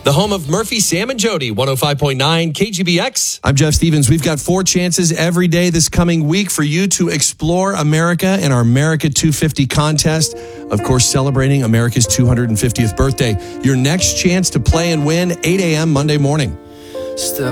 The home of Murphy, Sam, and Jody, 105.9 KGBX. I'm Jeff Stevens. We've got 4 chances every day this coming week for you to explore America in our America 250 contest. Of course, celebrating America's 250th birthday. Your next chance to play and win, 8 a.m. Monday morning. Step